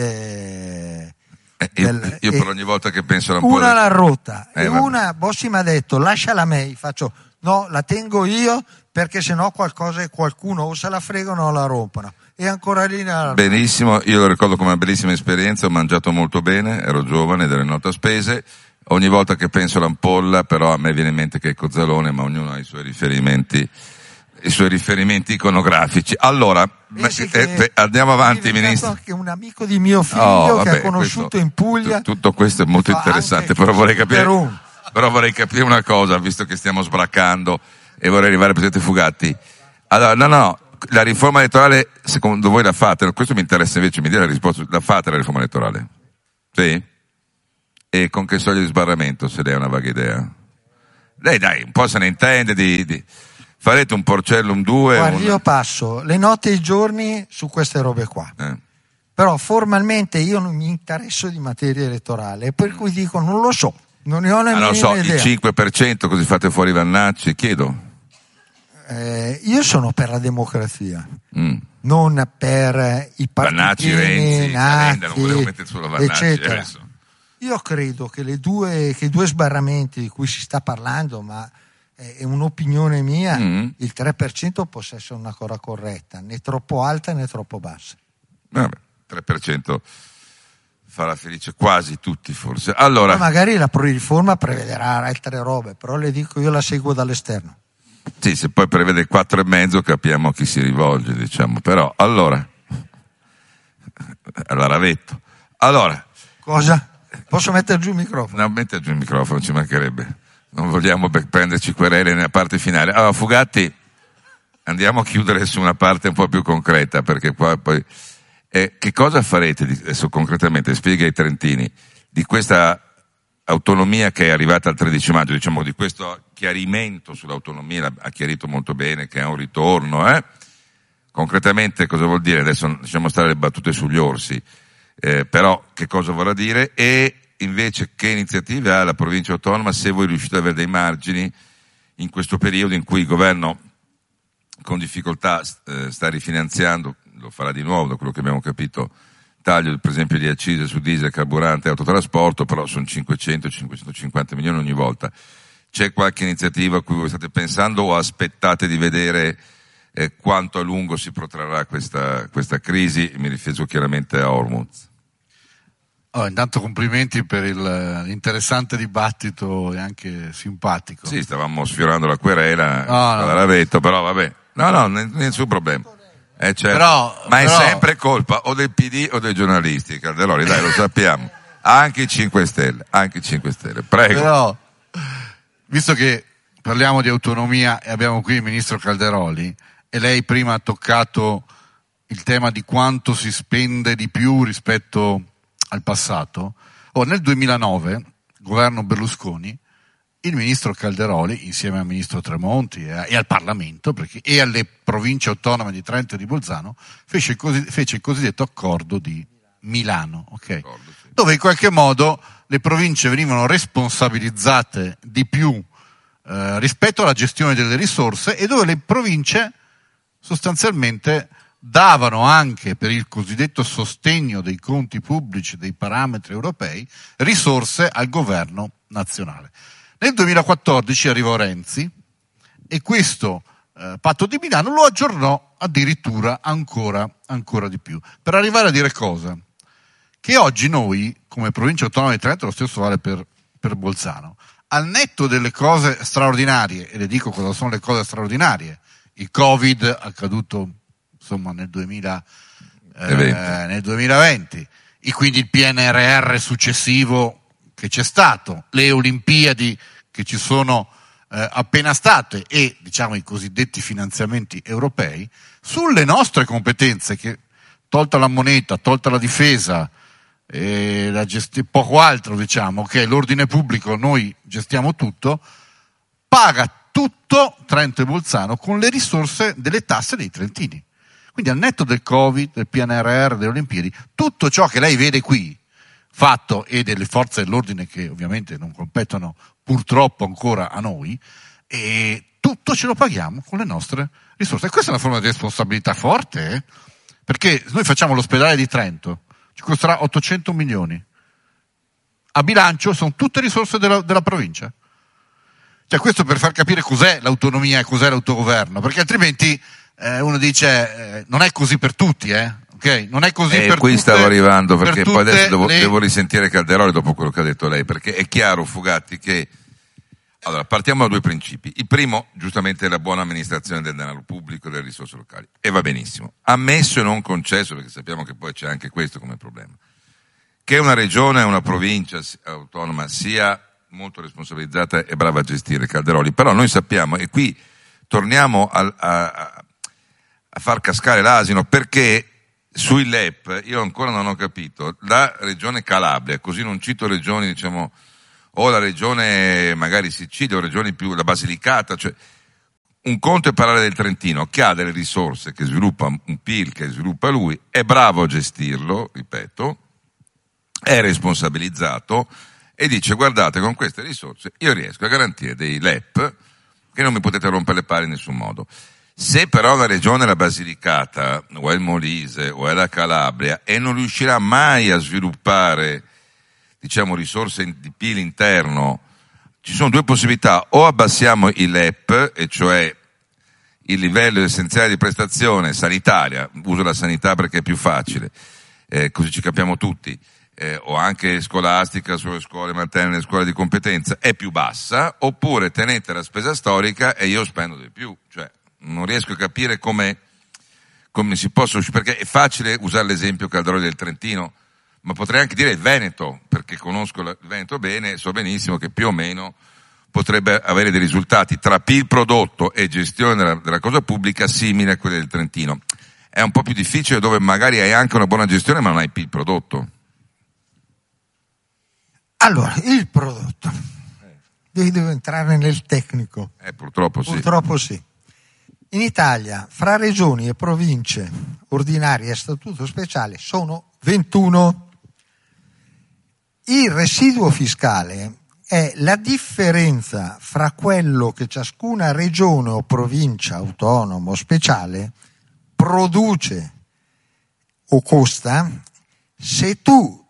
Eh, Eh, io, del, io per ogni volta che penso all'ampolla... Una l'ha rotta eh, e vabbè. una Bossi mi ha detto lasciala a me, faccio no, la tengo io perché sennò qualcosa qualcuno o se la fregano o la rompono e ancora lì nella... Benissimo, io lo ricordo come una bellissima esperienza, ho mangiato molto bene, ero giovane, delle note a spese, ogni volta che penso all'ampolla però a me viene in mente che è Cozzalone, ma ognuno ha i suoi riferimenti i suoi riferimenti iconografici. Allora, eh, eh, andiamo avanti, ministro. Anche un amico di mio figlio oh, vabbè, che ha conosciuto questo, in Puglia. T- tutto questo è molto interessante, però vorrei capire un... però vorrei capire una cosa, visto che stiamo sbraccando e vorrei arrivare al presidente Fugatti. Allora, no, no, la riforma elettorale, secondo voi la fate? Questo mi interessa invece, mi dia la risposta. La fate la riforma elettorale? Sì? E con che soglia di sbarramento, se lei ha una vaga idea? Lei dai, un po' se ne intende di... di... Farete un Porcellum due? Guarda, un... io passo le notti e i giorni su queste robe qua. Eh. Però formalmente io non mi interesso di materia elettorale, per cui dico non lo so, non ne ho nemmeno ah, non so, idea. Il cinque per cento così fate fuori Vannacci, chiedo. Eh, io sono per la democrazia, Mm. non per i Vannacci, Renzi, Calenda, non volevo mettere solo Vannacci, eccetera. adesso. Io credo che le due, che i due sbarramenti di cui si sta parlando, ma è un'opinione mia, Mm. il tre per cento possa essere una cosa corretta, né troppo alta né troppo bassa. Vabbè, tre per cento farà felice quasi tutti forse. Allora, ma magari la riforma prevederà altre robe, però le dico, io la seguo dall'esterno. sì, se poi prevede il quattro e mezzo capiamo a chi si rivolge, diciamo. Però, allora, alla Ravetto. Allora, cosa? Posso mettere giù il microfono? no, mette giù il microfono, ci mancherebbe. Non vogliamo prenderci querele nella parte finale. Allora, Fugatti, andiamo a chiudere su una parte un po' più concreta, perché poi, poi eh, che cosa farete di, adesso concretamente, spiega ai trentini, di questa autonomia che è arrivata al tredici maggio, diciamo di questo chiarimento sull'autonomia, ha chiarito molto bene che è un ritorno, eh? Concretamente cosa vuol dire? Adesso lasciamo stare le battute sugli orsi, eh, però che cosa vorrà dire? E invece che iniziative ha la provincia autonoma, se voi riuscite ad avere dei margini in questo periodo in cui il governo con difficoltà eh, sta rifinanziando, lo farà di nuovo da quello che abbiamo capito, taglio per esempio di accise su diesel, carburante e autotrasporto, però sono cinquecento cinquecentocinquanta milioni ogni volta. C'è qualche iniziativa a cui voi state pensando o aspettate di vedere eh, quanto a lungo si protrarrà questa, questa crisi? Mi riferisco chiaramente a Hormuz. Oh, intanto complimenti per il, l'interessante dibattito e anche simpatico. Sì, stavamo sfiorando la querela, no, no. Ravetto, però vabbè. No, no, nessun problema. Eh, certo. Però, ma però... è sempre colpa o del P D o dei giornalisti, Calderoli, dai, lo sappiamo. Anche i cinque Stelle, anche i cinque Stelle. Prego. Però, visto che parliamo di autonomia e abbiamo qui il ministro Calderoli, e lei prima ha toccato il tema di quanto si spende di più rispetto al passato, oh, nel duemilanove, governo Berlusconi, il ministro Calderoli, insieme al ministro Tremonti e, a, e al Parlamento, perché, e alle province autonome di Trento e di Bolzano, fece il, cosi, fece il cosiddetto accordo di Milano, okay? Dove in qualche modo le province venivano responsabilizzate di più eh, rispetto alla gestione delle risorse e dove le province sostanzialmente davano anche per il cosiddetto sostegno dei conti pubblici, dei parametri europei, risorse al governo nazionale. Nel duemilaquattordici arrivò Renzi e questo eh, patto di Milano lo aggiornò addirittura ancora, ancora di più. Per arrivare a dire cosa? Che oggi noi, come provincia autonoma di Trento, lo stesso vale per, per Bolzano, al netto delle cose straordinarie, e le dico cosa sono le cose straordinarie, il Covid accaduto insomma nel, duemila, eh, nel duemilaventi, e quindi il P N R R successivo che c'è stato, le Olimpiadi che ci sono eh, appena state e diciamo i cosiddetti finanziamenti europei, sulle nostre competenze che, tolta la moneta, tolta la difesa e la gesti- poco altro diciamo, che è l'ordine pubblico, noi gestiamo tutto, paga tutto Trento e Bolzano con le risorse delle tasse dei trentini. Quindi al netto del Covid, del P N R R, delle Olimpiadi, tutto ciò che lei vede qui fatto e delle forze dell'ordine che ovviamente non competono purtroppo ancora a noi, e tutto ce lo paghiamo con le nostre risorse. E questa è una forma di responsabilità forte, eh? Perché noi facciamo l'ospedale di Trento, ci costerà ottocento milioni. A bilancio sono tutte risorse della, della provincia. Cioè questo per far capire cos'è l'autonomia e cos'è l'autogoverno, perché altrimenti eh, uno dice eh, non è così per tutti, eh? Okay? Non è così eh, per qui tutte, stavo arrivando perché per poi adesso devo, le... devo risentire Calderoli dopo quello che ha detto lei, perché è chiaro, Fugatti, che allora partiamo da due principi. Il primo, giustamente, è la buona amministrazione del denaro pubblico e delle risorse locali, e va benissimo, ammesso e non concesso, perché sappiamo che poi c'è anche questo come problema, che una regione e una provincia autonoma sia molto responsabilizzata e brava a gestire Calderoli, però noi sappiamo, e qui torniamo al, a, a a far cascare l'asino, perché sui L E P io ancora non ho capito, la regione Calabria, così non cito regioni, diciamo, o la regione magari Sicilia o regioni più, la Basilicata, cioè un conto è parlare del Trentino, che ha delle risorse, che sviluppa un P I L che sviluppa lui, è bravo a gestirlo, ripeto, è responsabilizzato e dice: guardate, con queste risorse io riesco a garantire dei L E P che non mi potete rompere le palle in nessun modo. Se però la regione è la Basilicata o è il Molise o è la Calabria e non riuscirà mai a sviluppare, diciamo, risorse di P I L interno, ci sono due possibilità: o abbassiamo i L E P, e cioè il livello essenziale di prestazione sanitaria, uso la sanità perché è più facile, eh, così ci capiamo tutti, eh, o anche scolastica sulle scuole materne, le scuole di competenza, è più bassa, oppure tenete la spesa storica e io spendo di più. Cioè, non riesco a capire come, come si possa uscire, perché è facile usare l'esempio Calderoli del Trentino, ma potrei anche dire il Veneto, perché conosco il Veneto bene e so benissimo che più o meno potrebbe avere dei risultati tra P I L prodotto e gestione della, della cosa pubblica simili a quelli del Trentino. È un po' più difficile dove magari hai anche una buona gestione ma non hai P I L prodotto. Allora, il prodotto. Devo entrare nel tecnico. Eh, purtroppo sì. Purtroppo sì. In Italia, fra regioni e province ordinarie a statuto speciale sono ventuno. Il residuo fiscale è la differenza fra quello che ciascuna regione o provincia autonoma o speciale produce o costa se tu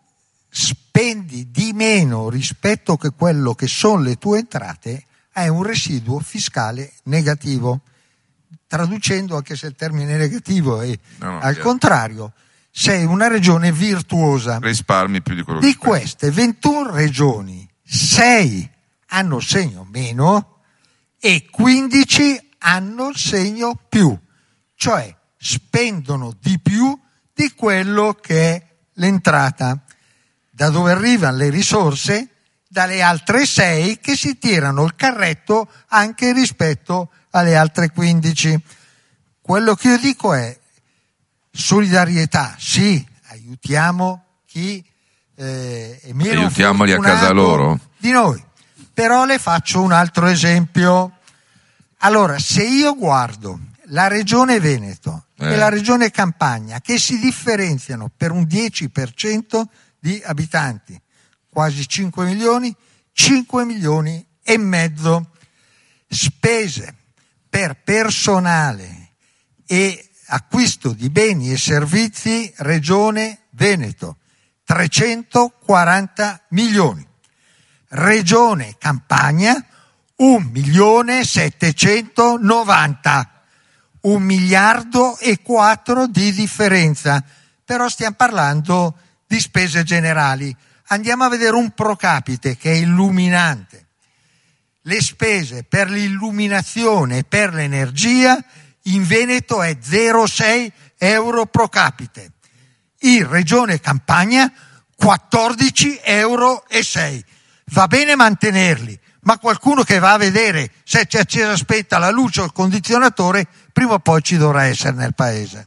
spendi di meno rispetto che quello che sono le tue entrate, hai un residuo fiscale negativo. Traducendo, anche se il termine è negativo è no, no, al certo. contrario, sei una regione virtuosa. Risparmi più di quello di che spendi. queste ventuno regioni, sei hanno il segno meno e quindici hanno il segno più, cioè spendono di più di quello che è l'entrata. Da dove arrivano le risorse? Dalle altre sei che si tirano il carretto anche rispetto alle altre quindici. Quello che io dico è solidarietà, sì, aiutiamo chi eh, è meno aiutiamoli a casa fortunato loro di noi. Però le faccio un altro esempio. Allora, se io guardo la regione Veneto eh. e la regione Campania, che si differenziano per un dieci per cento di abitanti, quasi cinque milioni, cinque milioni e mezzo, spese per personale e acquisto di beni e servizi, regione Veneto, trecentoquaranta milioni. Regione Campania, un milione settecentonovanta, un miliardo e quattro di differenza. Però stiamo parlando di spese generali. Andiamo a vedere un pro capite che è illuminante. Le spese per l'illuminazione e per l'energia in Veneto è zero virgola sei euro pro capite. In Regione Campania quattordici euro e sei. Va bene mantenerli, ma qualcuno che va a vedere se c'è accesa spenta la luce o il condizionatore, prima o poi ci dovrà essere nel paese.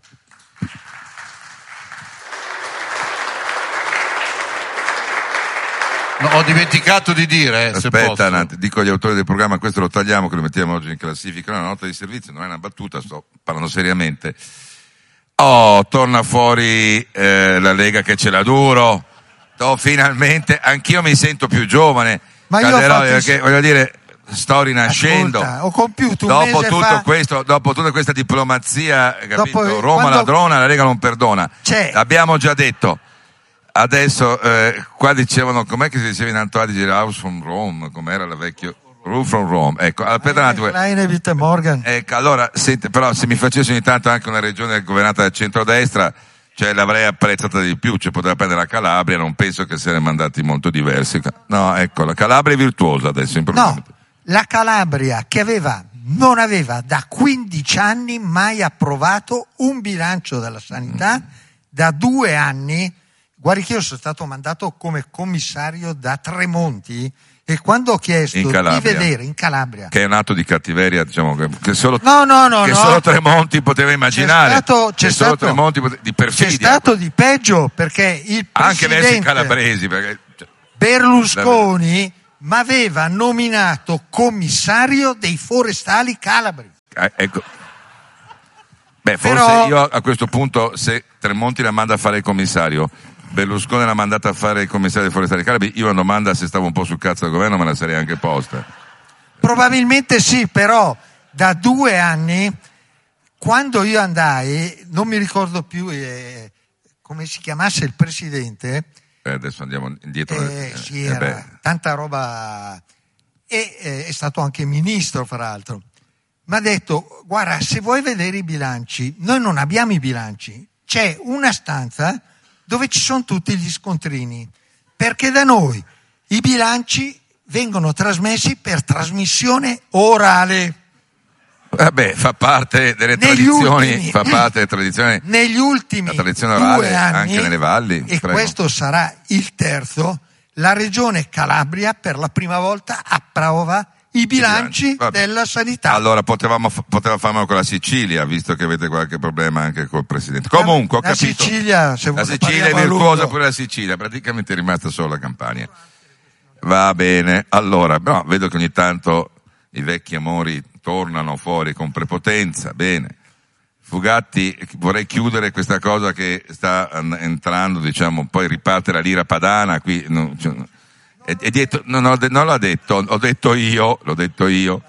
No, ho dimenticato di dire, se aspetta, posso. Nat, dico agli autori del programma, questo lo tagliamo, che lo mettiamo oggi in classifica, una nota di servizio, non è una battuta, sto parlando seriamente. Oh, torna fuori eh, la Lega che ce l'ha duro. Oh, finalmente, anch'io mi sento più giovane, Ma io Calderoli, ho fatto... perché voglio dire, sto rinascendo. Ascolta, ho compiuto un dopo mese tutto fa... questo, dopo tutta questa diplomazia, capito? Dopo- Roma quando- ladrona, la Lega non perdona. C'è. L'abbiamo già detto. Adesso, eh, qua dicevano, com'è che si diceva in Alto Adige, House from Rome, com'era la vecchio, Rule from Rome, ecco, aspetta un attimo. Klein Vita Morgan. Ecco, allora, senti, però se mi facessi ogni tanto anche una regione governata dal centrodestra, cioè l'avrei apprezzata di più, cioè poteva prendere la Calabria, non penso che se ne mandati molto diversi. No, ecco, la Calabria è virtuosa adesso, No, improvvisamente. la Calabria che aveva, non aveva da quindici anni mai approvato un bilancio della sanità, mm. da due anni, guardi che io sono stato mandato come commissario da Tremonti E quando ho chiesto In di Calabria. vedere in Calabria, Che è un atto di cattiveria, diciamo, che, che solo, no, no, no, che no. solo Tremonti poteva immaginare. C'è stato, c'è che solo stato, Tremonti pote- di perfidia. c'è stato di peggio, perché il Anche verso i presidente calabresi. Perché, cioè, Berlusconi mi aveva nominato commissario dei forestali calabri. eh, ecco. Beh, forse Però- io a questo punto, se Tremonti la manda a fare il commissario, Berlusconi l'ha mandata a fare il commissario dei forestali calabri, io una domanda, se stavo un po' sul cazzo del governo, me la sarei anche posta. Probabilmente sì, però da due anni, quando io andai, non mi ricordo più eh, come si chiamasse il presidente, Eh, adesso andiamo indietro. eh, eh, sì, eh, era beh. tanta roba, e eh, è stato anche ministro, fra l'altro. Mi ha detto: guarda, se vuoi vedere i bilanci, noi non abbiamo i bilanci, c'è una stanza dove ci sono tutti gli scontrini, perché da noi i bilanci vengono trasmessi per trasmissione orale. Vabbè, fa parte delle Negli tradizioni, ultimi- fa parte delle tradizioni. Negli ultimi La tradizione due orale anni, anche nelle valli, e prego. questo sarà il terzo, la regione Calabria per la prima volta approva i bilanci Vabbè. della sanità. Allora potevamo, poteva farmelo con la Sicilia, visto che avete qualche problema anche col presidente. Comunque, ho la capito. Sicilia, se La vuole, Sicilia è parliamo a virtuosa, lungo. pure la Sicilia, praticamente è rimasta solo la Campania. Va bene, allora, no, vedo che ogni tanto i vecchi amori tornano fuori con prepotenza, bene. Fugatti, vorrei chiudere questa cosa che sta entrando, diciamo, poi riparte la lira padana, qui, no, cioè, è, è dietro, no, no, non l'ho detto, ho detto io, l'ho detto io.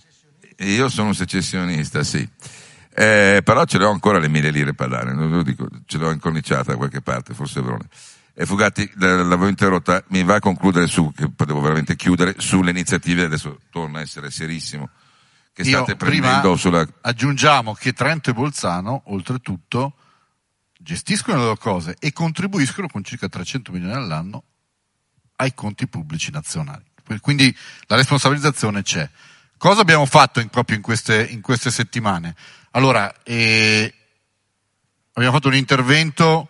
Io sono un secessionista, sì. Eh, però ce l'ho ancora le mille lire padane, non lo dico, ce l'ho incorniciata da qualche parte, forse Verone. E Fugatti, l'avevo interrotta, mi va a concludere su, che devo veramente chiudere, sulle iniziative, adesso torna a essere serissimo, che state Io prendendo prima sulla... aggiungiamo che Trento e Bolzano, oltretutto, gestiscono le loro cose e contribuiscono con circa trecento milioni all'anno ai conti pubblici nazionali. Quindi la responsabilizzazione c'è. Cosa abbiamo fatto in, proprio in queste, in queste settimane? Allora, eh, abbiamo fatto un intervento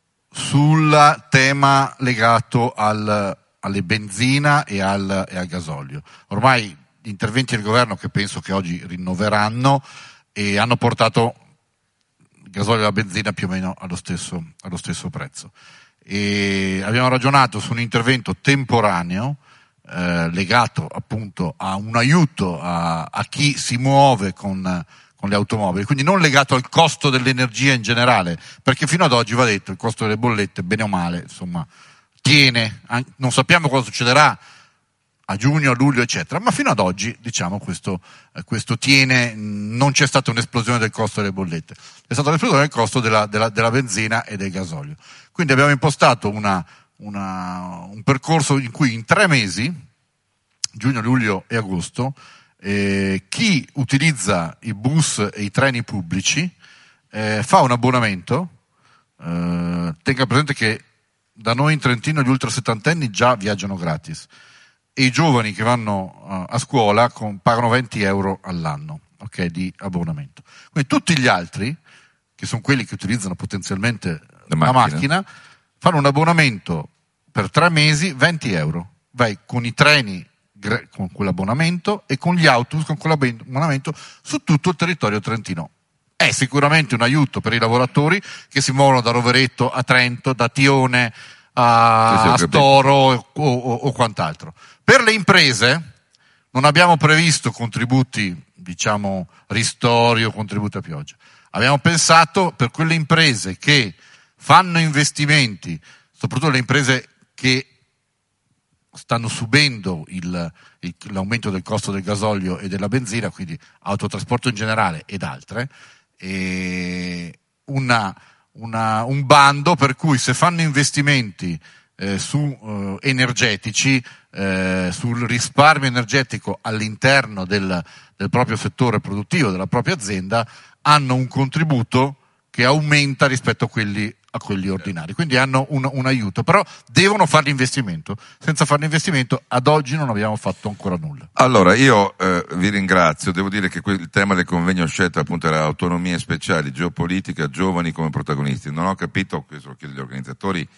sul tema legato al, alle benzina e al, e al gasolio. Ormai gli interventi del governo, che penso che oggi rinnoveranno, e hanno portato il gasolio e la benzina più o meno allo stesso, allo stesso prezzo. E abbiamo ragionato su un intervento temporaneo eh, legato appunto a un aiuto a, a chi si muove con, con le automobili, quindi non legato al costo dell'energia in generale, perché fino ad oggi va detto il costo delle bollette, bene o male, insomma, tiene, non sappiamo cosa succederà a giugno, a luglio, eccetera, ma fino ad oggi, diciamo, questo, eh, questo tiene, non c'è stata un'esplosione del costo delle bollette, è stata un'esplosione del costo della, della, della benzina e del gasolio. Quindi abbiamo impostato una, una, un percorso in cui in tre mesi, giugno, luglio e agosto, eh, chi utilizza i bus e i treni pubblici eh, fa un abbonamento, eh, tenga presente che da noi in Trentino gli ultrasettantenni già viaggiano gratis, e i giovani che vanno uh, a scuola con, pagano venti euro all'anno, ok, di abbonamento. Quindi tutti gli altri, che sono quelli che utilizzano potenzialmente La Ah, la macchina. macchina, fanno un abbonamento per tre mesi, venti euro. Vai con i treni gre- con quell'abbonamento e con gli autobus con quell'abbonamento su tutto il territorio trentino. È sicuramente un aiuto per i lavoratori che si muovono da Rovereto a Trento, da Tione a, Sì, sì, ho a capito. Storo o, o, o quant'altro. Per le imprese non abbiamo previsto contributi, diciamo, ristori o contributi a pioggia. Abbiamo pensato per quelle imprese che fanno investimenti, soprattutto le imprese che stanno subendo il, il, l'aumento del costo del gasolio e della benzina, quindi autotrasporto in generale ed altre, e una, una, un bando per cui se fanno investimenti eh, su eh, energetici, eh, sul risparmio energetico all'interno del, del proprio settore produttivo, della propria azienda, hanno un contributo che aumenta rispetto a quelli, a quelli ordinari, quindi hanno un, un aiuto, però devono fare l'investimento. Senza fare l'investimento ad oggi non abbiamo fatto ancora nulla. Allora, io eh, vi ringrazio, devo dire che il tema del convegno scelto appunto era autonomie speciali, geopolitica, giovani come protagonisti. Non ho capito, questo lo chiedo agli organizzatori,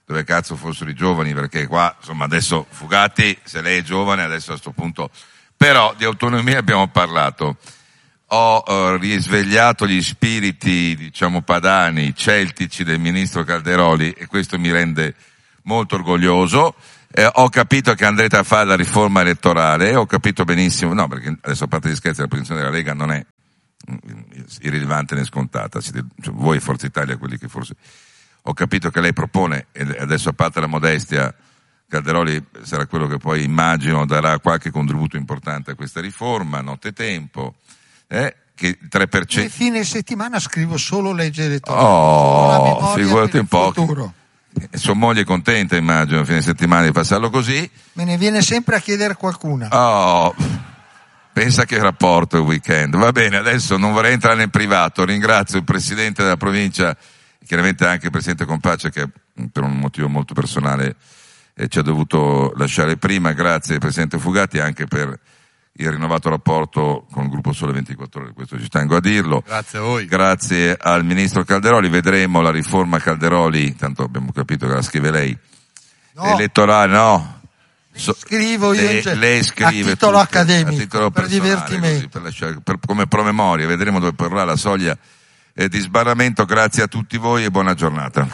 dove cazzo fossero i giovani, perché qua, insomma, adesso Fugatti, se lei è giovane, adesso a sto punto... Però di autonomia abbiamo parlato. Ho uh, risvegliato gli spiriti, diciamo, padani, celtici del ministro Calderoli, e questo mi rende molto orgoglioso. Eh, ho capito che andrete a fare la riforma elettorale, ho capito benissimo, no, perché adesso, a parte gli scherzi, la posizione della Lega non è irrilevante né scontata, siete, cioè, voi Forza Italia, quelli che forse... Ho capito che lei propone, e adesso, a parte la modestia, Calderoli sarà quello che poi, immagino, darà qualche contributo importante a questa riforma, nottetempo, eh, che il tre per cento... E fine settimana scrivo solo legge elettorale. Oh, figurati un po'. Futuro. Sua moglie è contenta, immagino, a fine settimana di passarlo così. Me ne viene sempre a chiedere qualcuna. Oh, pensa che rapporto il weekend. Va bene, adesso non vorrei entrare nel privato. Ringrazio il presidente della provincia, chiaramente anche il presidente Compace, che per un motivo molto personale eh, ci ha dovuto lasciare prima. Grazie al presidente Fugatti anche per il rinnovato rapporto con il gruppo Sole ventiquattro Ore, questo ci tengo a dirlo. Grazie a voi. Grazie al ministro Calderoli. Vedremo la riforma Calderoli, tanto abbiamo capito che la scrive lei. No. Elettorale, no? So, scrivo io lei, cioè, lei scrive a titolo tutte, accademico, a titolo per divertimento, così, per lasciare, per, come promemoria. Vedremo dove porrà la soglia eh, di sbarramento. Grazie a tutti voi e buona giornata.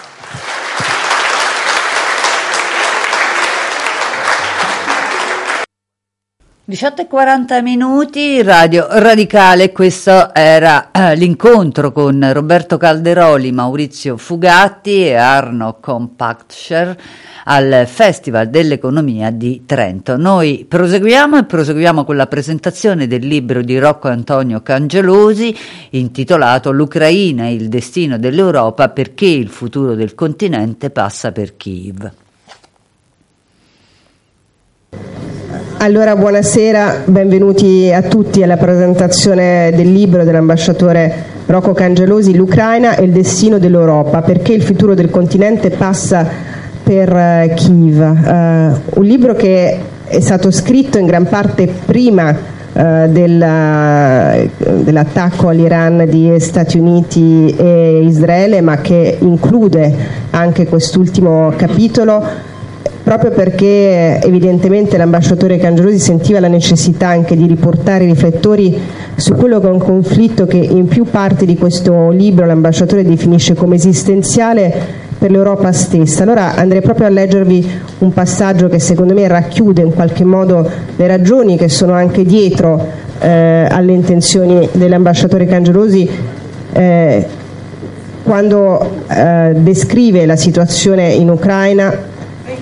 diciotto e quaranta minuti, Radio Radicale. Questo era eh, l'incontro con Roberto Calderoli, Maurizio Fugatti e Arno Compactshare al Festival dell'Economia di Trento. Noi proseguiamo e proseguiamo con la presentazione del libro di Rocco Antonio Cangelosi intitolato L'Ucraina e il destino dell'Europa, perché il futuro del continente passa per Kiev. Allora, buonasera, benvenuti a tutti alla presentazione del libro dell'ambasciatore Rocco Cangelosi, L'Ucraina e il destino dell'Europa, perché il futuro del continente passa per uh, Kiev. Uh, un libro che è stato scritto in gran parte prima uh, della, dell'attacco all'Iran di Stati Uniti e Israele, ma che include anche quest'ultimo capitolo, proprio perché evidentemente l'ambasciatore Cangelosi sentiva la necessità anche di riportare i riflettori su quello che è un conflitto che in più parti di questo libro l'ambasciatore definisce come esistenziale per l'Europa stessa. Allora andrei proprio a leggervi un passaggio che secondo me racchiude in qualche modo le ragioni che sono anche dietro eh, alle intenzioni dell'ambasciatore Cangelosi eh, quando eh, descrive la situazione in Ucraina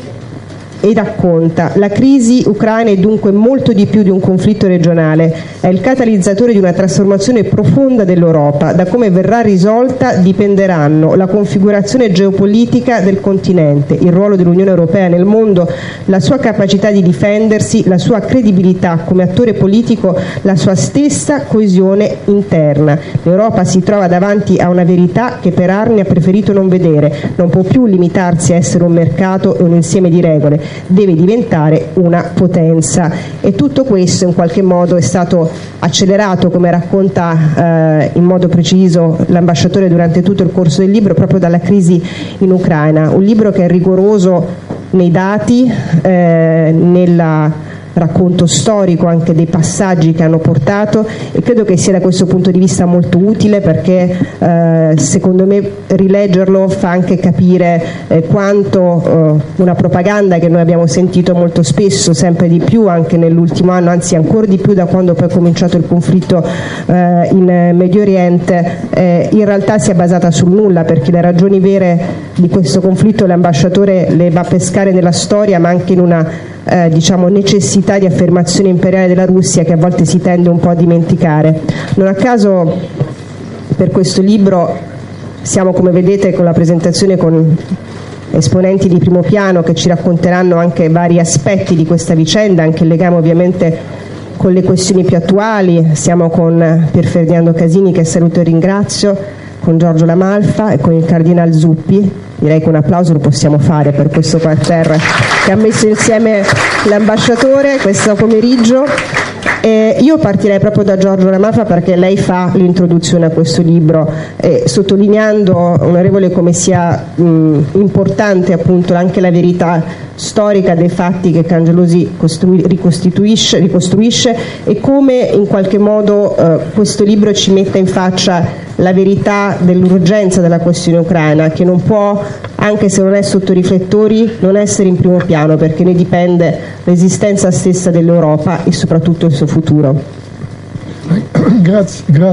e racconta: la crisi ucraina è dunque molto di più di un conflitto regionale, è il catalizzatore di una trasformazione profonda dell'Europa. Da come verrà risolta dipenderanno la configurazione geopolitica del continente, il ruolo dell'Unione Europea nel mondo, la sua capacità di difendersi, la sua credibilità come attore politico, la sua stessa coesione interna. L'Europa si trova davanti a una verità che per anni ha preferito non vedere, non può più limitarsi a essere un mercato e un insieme di regole, deve diventare una potenza. E tutto questo in qualche modo è stato accelerato, come racconta eh, in modo preciso l'ambasciatore durante tutto il corso del libro, proprio dalla crisi in Ucraina. Un libro che è rigoroso nei dati, eh, nella racconto storico anche dei passaggi che hanno portato, e credo che sia da questo punto di vista molto utile, perché eh, secondo me rileggerlo fa anche capire eh, quanto eh, una propaganda che noi abbiamo sentito molto spesso, sempre di più anche nell'ultimo anno, anzi ancora di più da quando poi è cominciato il conflitto eh, in Medio Oriente, eh, in realtà sia basata sul nulla, perché le ragioni vere di questo conflitto l'ambasciatore le va a pescare nella storia, ma anche in una Eh, diciamo necessità di affermazione imperiale della Russia che a volte si tende un po' a dimenticare. Non a caso per questo libro siamo, come vedete, con la presentazione con esponenti di primo piano che ci racconteranno anche vari aspetti di questa vicenda, anche il legame ovviamente con le questioni più attuali. Siamo con Pier Ferdinando Casini, che saluto e ringrazio, con Giorgio Lamalfa e con il Cardinal Zuppi. Direi che un applauso lo possiamo fare per questo parterre che ha messo insieme l'ambasciatore questo pomeriggio. eh, io partirei proprio da Giorgio La Malfa, perché lei fa l'introduzione a questo libro, eh, sottolineando, onorevole, come sia mh, importante appunto anche la verità storica dei fatti che Cangelosi ricostruisce, ricostruisce e come in qualche modo eh, questo libro ci metta in faccia la verità dell'urgenza della questione ucraina, che non può, anche se non è sotto riflettori, non essere in primo piano, perché ne dipende l'esistenza stessa dell'Europa e soprattutto il suo futuro. Grazie, grazie.